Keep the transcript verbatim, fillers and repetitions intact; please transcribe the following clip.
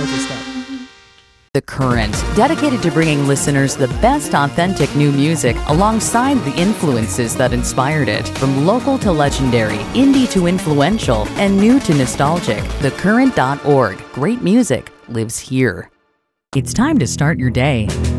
Okay, stop. The Current, dedicated to bringing listeners the best authentic new music alongside the influences that inspired it. From local to legendary, indie to influential, and new to nostalgic, the current dot org. Great music lives here. It's time to start your day.